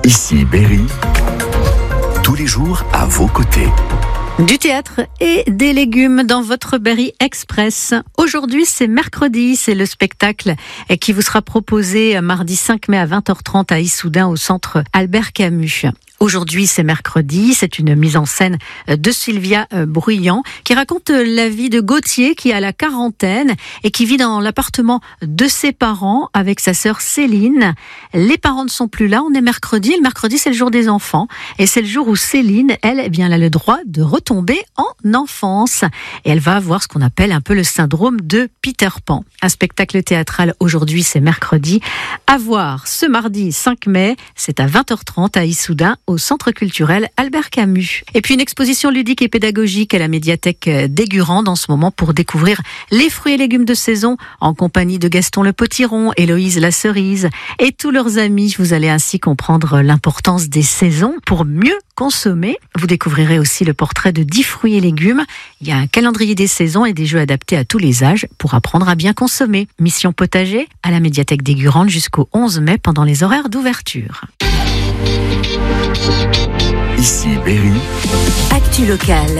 Ici Berry, tous les jours à vos côtés. Du théâtre et des légumes dans votre Berry Express. Aujourd'hui, c'est mercredi, c'est le spectacle qui vous sera proposé mardi 5 mai à 20h30 à Issoudun au centre Albert Camus. Aujourd'hui, c'est mercredi, c'est une mise en scène de Sylvia Bruyant qui raconte la vie de Gauthier qui a la quarantaine et qui vit dans l'appartement de ses parents avec sa sœur Céline. Les parents ne sont plus là, on est mercredi, et le mercredi c'est le jour des enfants et c'est le jour où Céline, elle a le droit de retomber en enfance et elle va avoir ce qu'on appelle un peu le syndrome de Peter Pan. Un spectacle théâtral aujourd'hui, c'est mercredi. À voir ce mardi 5 mai, c'est à 20h30 à Issoudun au centre culturel Albert Camus. Et puis une exposition ludique et pédagogique à la médiathèque d'Aigurande en ce moment pour découvrir les fruits et légumes de saison en compagnie de Gaston le Potiron, Héloïse la Cerise et tous leurs amis. Vous allez ainsi comprendre l'importance des saisons pour mieux consommer. Vous découvrirez aussi le portrait de 10 fruits et légumes. Il y a un calendrier des saisons et des jeux adaptés à tous les âges pour apprendre à bien consommer. Mission potager à la médiathèque d'Aigurande jusqu'au 11 mai pendant les horaires d'ouverture. Ici Berry. Actu locale.